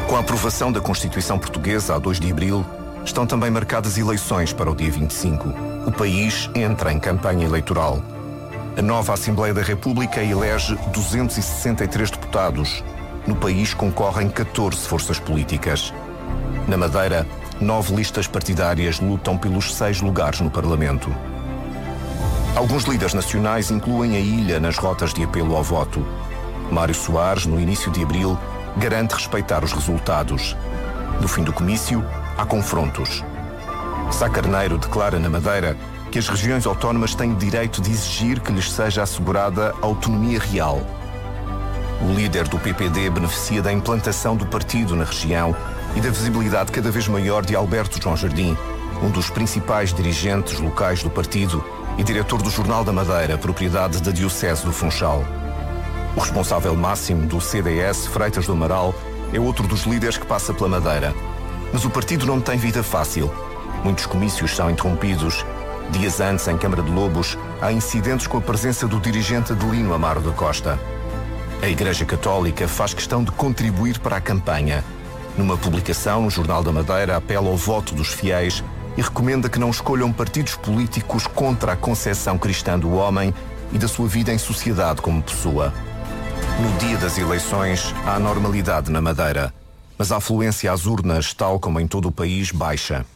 Com a aprovação da Constituição Portuguesa a 2 de abril, estão também marcadas eleições para o dia 25. O país entra em campanha eleitoral. A nova Assembleia da República elege 263 deputados. No país concorrem 14 forças políticas. Na Madeira, 9 listas partidárias lutam pelos 6 lugares no Parlamento. Alguns líderes nacionais incluem a ilha nas rotas de apelo ao voto. Mário Soares, no início de abril, garante respeitar os resultados. No fim do comício, há confrontos. Sá Carneiro declara na Madeira que as regiões autónomas têm o direito de exigir que lhes seja assegurada autonomia real. O líder do PPD beneficia da implantação do partido na região e da visibilidade cada vez maior de Alberto João Jardim, um dos principais dirigentes locais do partido e diretor do Jornal da Madeira, propriedade da Diocese do Funchal. O responsável máximo do CDS, Freitas do Amaral, é outro dos líderes que passa pela Madeira. Mas o partido não tem vida fácil. Muitos comícios são interrompidos. Dias antes, em Câmara de Lobos, há incidentes com a presença do dirigente Adelino Amaro da Costa. A Igreja Católica faz questão de contribuir para a campanha. Numa publicação no Jornal da Madeira, apela ao voto dos fiéis e recomenda que não escolham partidos políticos contra a concepção cristã do homem e da sua vida em sociedade como pessoa. No dia das eleições, há normalidade na Madeira, mas a afluência às urnas, tal como em todo o país, baixa.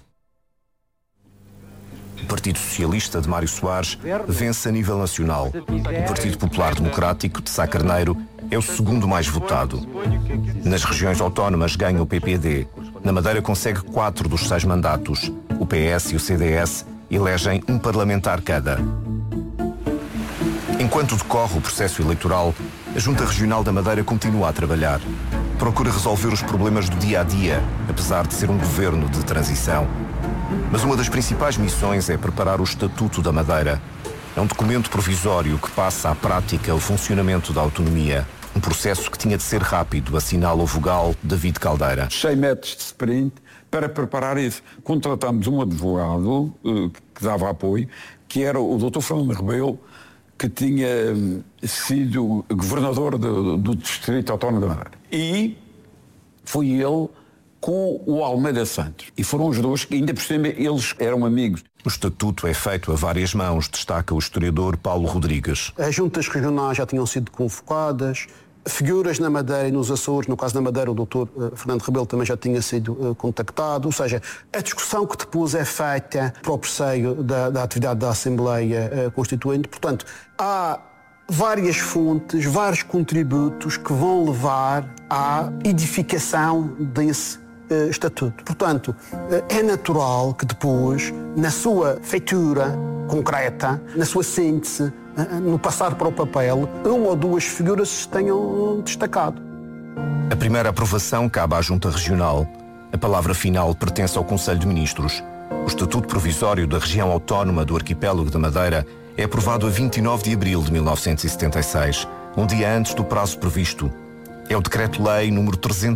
O Partido Socialista de Mário Soares vence a nível nacional. O Partido Popular Democrático de Sá Carneiro é o segundo mais votado. Nas regiões autónomas ganha o PPD. Na Madeira consegue 4 dos 6 mandatos. O PS e o CDS elegem um parlamentar cada. Enquanto decorre o processo eleitoral, a Junta Regional da Madeira continua a trabalhar. Procura resolver os problemas do dia-a-dia, apesar de ser um governo de transição. Mas uma das principais missões é preparar o Estatuto da Madeira. É um documento provisório que passa à prática o funcionamento da autonomia. Um processo que tinha de ser rápido, assinala o vogal David Caldeira. 100 metros de sprint para preparar isso. Contratamos um advogado que dava apoio, que era o Dr. Fernando Rebelo, que tinha sido governador do Distrito Autónomo da Madeira. E foi ele com o Almeida Santos. E foram os dois que, ainda por cima, eles eram amigos. O estatuto é feito a várias mãos, destaca o historiador Paulo Rodrigues. As juntas regionais já tinham sido convocadas, figuras na Madeira e nos Açores, no caso da Madeira o Dr. Fernando Rebelo também já tinha sido contactado, ou seja, a discussão que depois é feita para o presseio da atividade da Assembleia Constituinte. Portanto, há várias fontes, vários contributos que vão levar à edificação desse estatuto. Portanto, é natural que depois, na sua feitura concreta, na sua síntese, no passar para o papel, 1 ou 2 figuras se tenham destacado. A primeira aprovação cabe à Junta Regional. A palavra final pertence ao Conselho de Ministros. O Estatuto Provisório da Região Autónoma do Arquipélago da Madeira é aprovado a 29 de abril de 1976, um dia antes do prazo previsto. É o Decreto-Lei número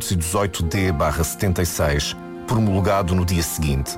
318-D/76, promulgado no dia seguinte.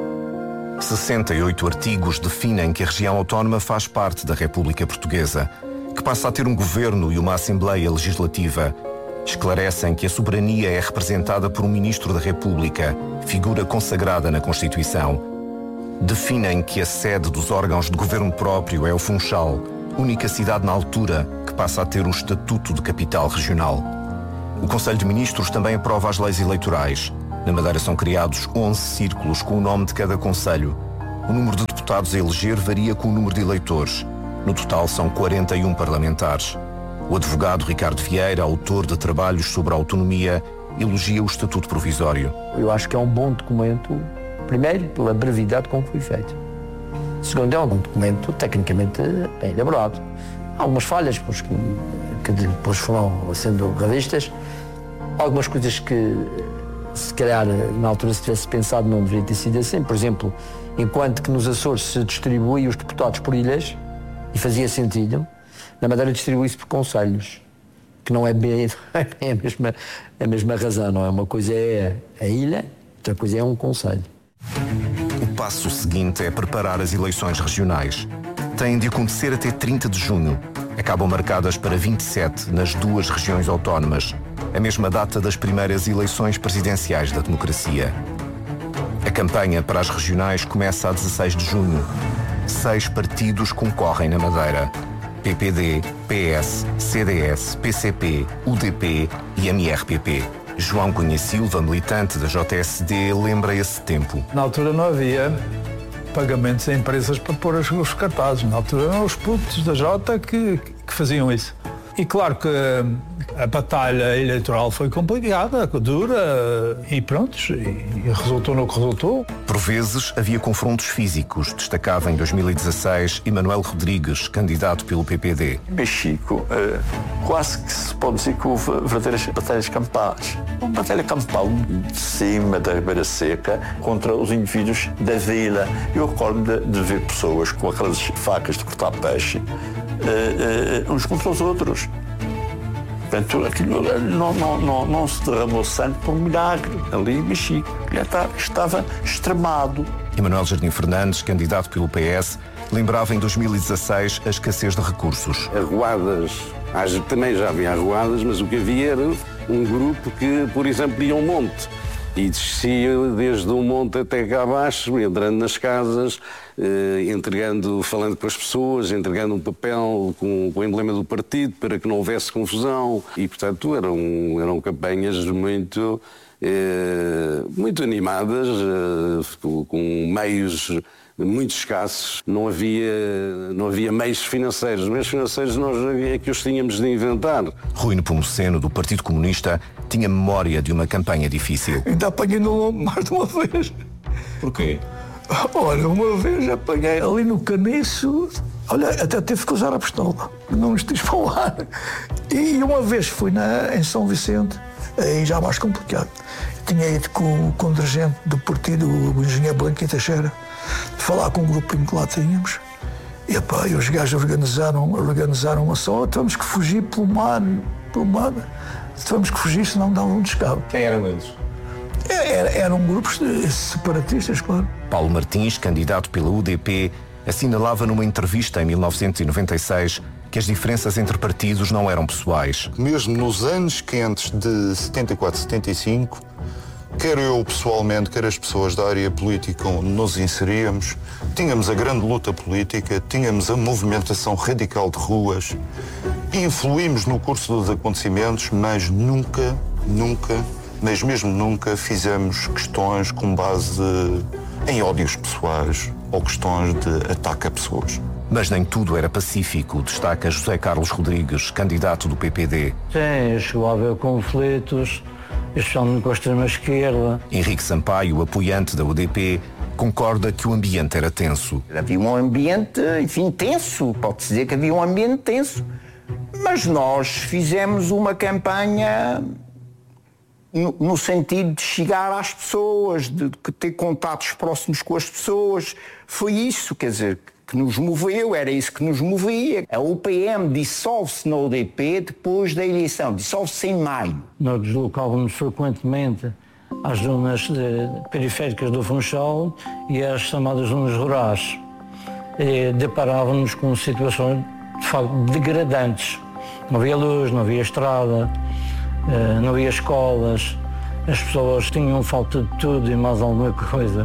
68 artigos definem que a região autónoma faz parte da República Portuguesa, que passa a ter um governo e uma Assembleia Legislativa. Esclarecem que a soberania é representada por um Ministro da República, figura consagrada na Constituição. Definem que a sede dos órgãos de governo próprio é o Funchal, única cidade na altura que passa a ter o estatuto de capital regional. O Conselho de Ministros também aprova as leis eleitorais. Na Madeira são criados 11 círculos com o nome de cada concelho. O número de deputados a eleger varia com o número de eleitores. No total são 41 parlamentares. O advogado Ricardo Vieira, autor de trabalhos sobre a autonomia, elogia o Estatuto Provisório. Eu acho que é um bom documento, primeiro, pela brevidade com que foi feito. Segundo, é um documento tecnicamente bem elaborado. Há algumas falhas que depois foram sendo revistas. Algumas coisas que, se calhar, na altura, se tivesse pensado, não deveria ter sido assim. Por exemplo, enquanto que nos Açores se distribui os deputados por ilhas, e fazia sentido, na Madeira distribui-se por concelhos, que não é bem a mesma razão, não é? Uma coisa é a ilha, outra coisa é um concelho. O passo seguinte é preparar as eleições regionais. Têm de acontecer até 30 de junho. acabam marcadas para 27 nas 2 regiões autónomas, a mesma data das primeiras eleições presidenciais da democracia. A campanha para as regionais começa a 16 de junho. 6 partidos concorrem na Madeira: PPD, PS, CDS, PCP, UDP e MRPP. João Cunha Silva, militante da JSD, lembra esse tempo. Na altura não havia pagamentos a empresas para pôr os cartazes. Na altura eram os putos da Jota que faziam isso. E claro que a batalha eleitoral foi complicada, dura e pronto, e resultou no que resultou. Por vezes havia confrontos físicos, destacava em 2016 Emanuel Rodrigues, candidato pelo PPD. Em Mexico, quase que se pode dizer que houve verdadeiras batalhas campais. Uma batalha campal de cima da Ribeira Seca contra os indivíduos da vila. Eu recordo de ver pessoas com aquelas facas de cortar peixe, uns contra os outros. Portanto, aquilo não se derramou sangue por milagre. Ali em Mexico estava extremado. Emanuel Jardim Fernandes, candidato pelo PS, lembrava em 2016 a escassez de recursos. Arruadas, também já havia arruadas, mas o que havia era um grupo que, por exemplo, ia ao monte e descia desde o monte até cá abaixo, entrando nas casas, falando com as pessoas, entregando um papel com o emblema do partido para que não houvesse confusão. E, portanto, eram campanhas muito animadas, com meios muito escassos. Não havia meios financeiros. Os meios financeiros nós é que os tínhamos de inventar. Rui Nepomuceno, do Partido Comunista, tinha memória de uma campanha difícil. Ainda apanhei no lombo mais de uma vez. Porquê? Olha, uma vez apanhei ali no caniço, olha, até teve que usar a pistola, não nos quis falar. E uma vez fui em São Vicente, aí já mais complicado. Tinha ido com o dirigente do partido, o engenheiro Blanquinho Teixeira, falar com um grupinho que lá tínhamos. E os gajos organizaram uma só, temos que fugir pelo mar, temos que fugir, senão dá um descabo. Quem eram eles? Eram grupos separatistas, claro. Paulo Martins, candidato pela UDP, assinalava numa entrevista em 1996 que as diferenças entre partidos não eram pessoais. Mesmo nos anos quentes de 74, 75, quer eu pessoalmente, quer as pessoas da área política onde nos inseríamos, tínhamos a grande luta política, tínhamos a movimentação radical de ruas, influímos no curso dos acontecimentos, mas nunca fizemos questões com base em ódios pessoais ou questões de ataque a pessoas. Mas nem tudo era pacífico, destaca José Carlos Rodrigues, candidato do PPD. Sim, chegou a haver conflitos, especialmente com a extrema-esquerda. Henrique Sampaio, apoiante da UDP, concorda que o ambiente era tenso. Havia um ambiente, enfim, tenso, pode-se dizer que havia um ambiente tenso. Mas nós fizemos uma campanha no sentido de chegar às pessoas, de ter contatos próximos com as pessoas. Foi isso, quer dizer, que nos moveu, era isso que nos movia. A UPM dissolve-se na UDP depois da eleição, dissolve-se em maio. Nós deslocávamos frequentemente às zonas periféricas do Funchal e às chamadas zonas rurais. Deparávamos com situações, de facto, degradantes. Não havia luz, não havia estrada, não havia escolas, as pessoas tinham falta de tudo e mais alguma coisa.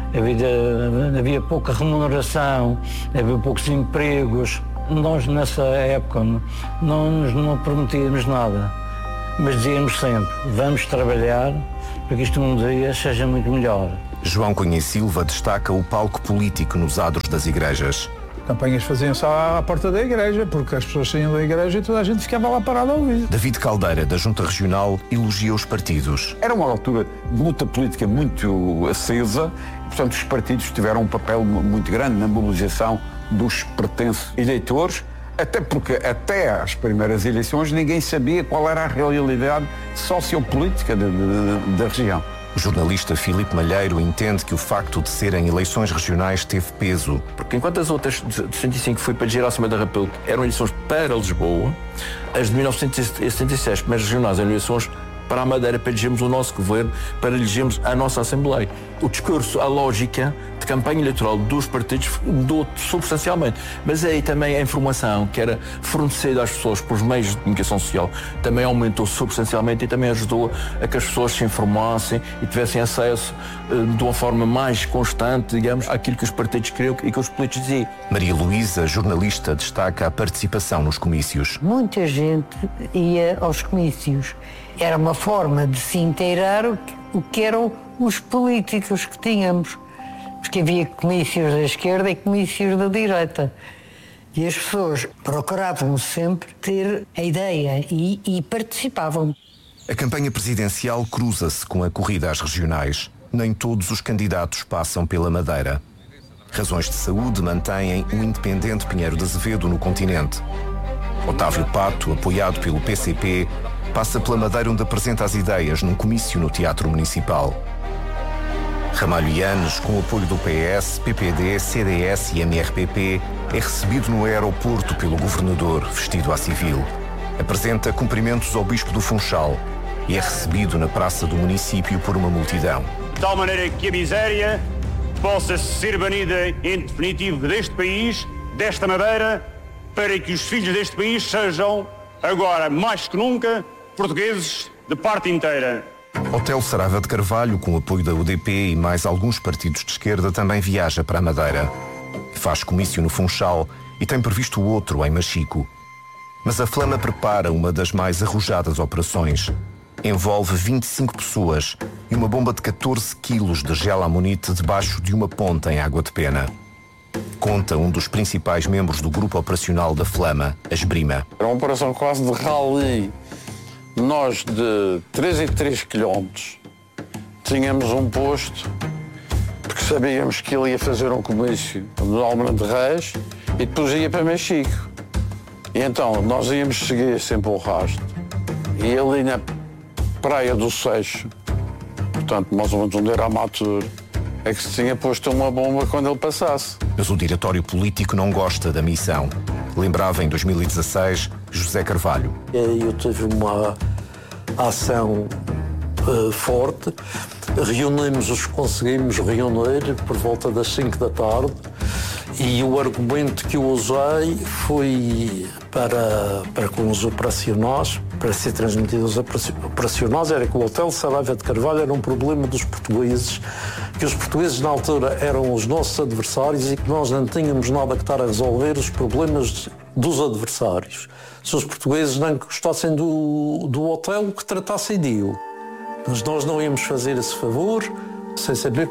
Havia pouca remuneração, havia poucos empregos. Nós, nessa época, não prometíamos nada, mas dizíamos sempre, vamos trabalhar para que isto um dia seja muito melhor. João Cunha Silva destaca o palco político nos adros das igrejas. Campanhas faziam-se à porta da igreja, porque as pessoas saíam da igreja e toda a gente ficava lá parada a ouvir. David Caldeira, da Junta Regional, elogia os partidos. Era uma altura de luta política muito acesa, e, portanto, os partidos tiveram um papel muito grande na mobilização dos pertences eleitores, até porque até às primeiras eleições ninguém sabia qual era a realidade sociopolítica da região. O jornalista Filipe Malheiro entende que o facto de serem eleições regionais teve peso. Porque enquanto as outras de 75 foi para gerar a Assembleia da República eram eleições para Lisboa, as de 1976, primeiras regionais, eram eleições para a Madeira, para elegermos o nosso governo, para elegermos a nossa Assembleia. O discurso, a lógica de campanha eleitoral dos partidos mudou substancialmente. Mas aí também a informação que era fornecida às pessoas pelos meios de comunicação social também aumentou substancialmente e também ajudou a que as pessoas se informassem e tivessem acesso de uma forma mais constante, digamos, àquilo que os partidos queriam e que os políticos diziam. Maria Luísa, jornalista, destaca a participação nos comícios. Muita gente ia aos comícios. Era uma forma de se inteirar o que eram os políticos que tínhamos. Porque havia comícios da esquerda e comícios da direita. E as pessoas procuravam sempre ter a ideia e participavam. A campanha presidencial cruza-se com a corrida às regionais. Nem todos os candidatos passam pela Madeira. Razões de saúde mantêm o independente Pinheiro de Azevedo no continente. Otávio Pato, apoiado pelo PCP, passa pela Madeira onde apresenta as ideias num comício no Teatro Municipal. Ramalho Yanes, com o apoio do PS, PPD, CDS e MRPP, é recebido no aeroporto pelo governador, vestido à civil. Apresenta cumprimentos ao Bispo do Funchal e é recebido na praça do município por uma multidão. De tal maneira que a miséria possa ser banida em definitivo deste país, desta Madeira, para que os filhos deste país sejam, agora mais que nunca, portugueses de parte inteira. Hotel Saraiva de Carvalho, com o apoio da UDP e mais alguns partidos de esquerda, também viaja para a Madeira. Faz comício no Funchal e tem previsto outro em Machico. Mas a Flama prepara uma das mais arrojadas operações. Envolve 25 pessoas e uma bomba de 14 quilos de gel amonite debaixo de uma ponta em Água de Pena. Conta um dos principais membros do grupo operacional da Flama, a Esbrima. Era uma operação quase de rally. Nós, de 3 em 3 quilómetros, tínhamos um posto, porque sabíamos que ele ia fazer um comício no Almirante Reis e depois ia para Machico. E então nós íamos seguir sempre o rastro. E ali na Praia do Seixo, portanto, mais ou menos onde era a Matur, é que se tinha posto uma bomba quando ele passasse. Mas o diretório político não gosta da missão. Lembrava em 2016 José Carvalho. Eu tive uma ação forte. Reunimos os que conseguimos reunir por volta das 5 da tarde e o argumento que eu usei foi para com os operacionais, para ser transmitido aos operacionais, era que o Hotel Saraiva de Carvalho era um problema dos portugueses, que os portugueses na altura eram os nossos adversários e que nós não tínhamos nada que estar a resolver os problemas dos adversários. Se os portugueses não gostassem do hotel, que tratassem de-o. Mas nós não íamos fazer esse favor, sem saber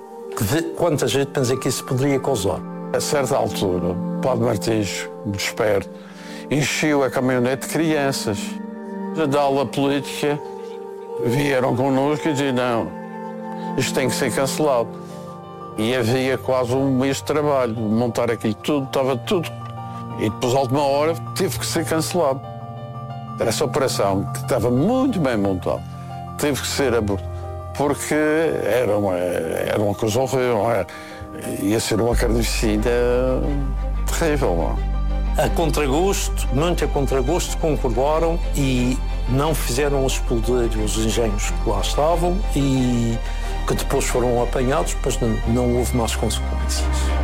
quanta gente pensa que isso poderia causar. A certa altura, o Padre Martins, desperto, encheu a caminhonete de crianças. Da aula política vieram connosco e diziam, não, isto tem que ser cancelado. E havia quase um mês de trabalho, montar aquilo tudo, estava tudo. E depois, à última hora, teve que ser cancelado. Essa operação, que estava muito bem montada, teve que ser abortada, porque era uma coisa horrível, não era? Ia ser uma carnificina terrível. Não? A contragosto, muito a contragosto, concordaram e não fizeram explodir os engenhos que lá estavam e que depois foram apanhados, mas não houve mais consequências.